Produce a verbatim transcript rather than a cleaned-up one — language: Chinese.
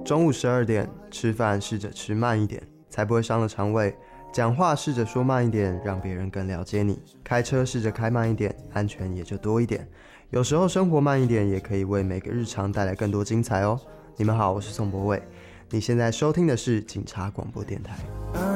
中午十二点吃饭试着吃慢一点，才不会伤了肠胃。讲话试着说慢一点，让别人更了解你。开车试着开慢一点，安全也就多一点。有时候生活慢一点，也可以为每个日常带来更多精彩哦。你们好，我是宋博伟，你现在收听的是警察广播电台。